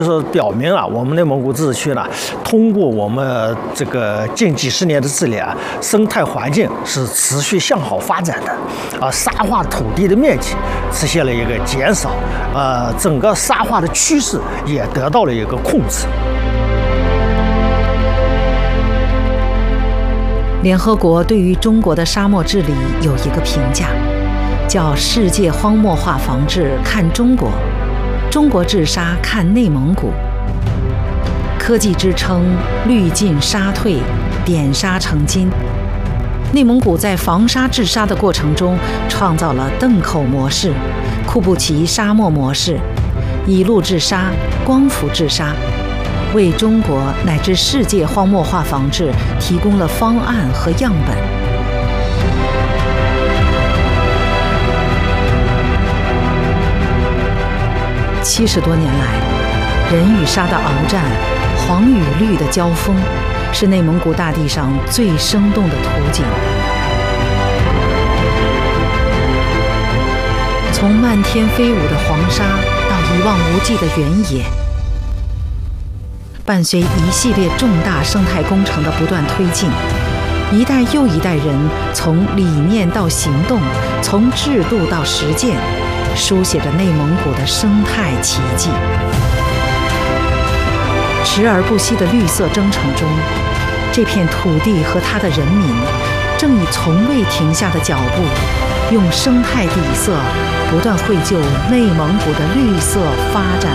就是表明啊，我们内蒙古自治区呢，通过我们这个近几十年的治理啊，生态环境是持续向好发展的，沙化土地的面积实现了一个减少，整个沙化的趋势也得到了一个控制。 联合国对于中国的沙漠治理有一个评价，叫"世界荒漠化防治看中国，中国治沙看内蒙古"。科技支撑，绿尽沙退，点沙成金。内蒙古在防沙治沙的过程中，创造了邓口模式、库布齐沙漠模式、以路治沙、光伏治沙，为中国乃至世界荒漠化防治提供了方案和样本。70多年来，人与沙的鏖战，黄与绿的交锋，是内蒙古大地上最生动的图景。从漫天飞舞的黄沙到一望无际的原野，伴随一系列重大生态工程的不断推进，一代又一代人从理念到行动，从制度到实践，书写着内蒙古的生态奇迹。时而不息的绿色征程中，这片土地和它的人民正以从未停下的脚步，用生态底色不断绘就内蒙古的绿色发展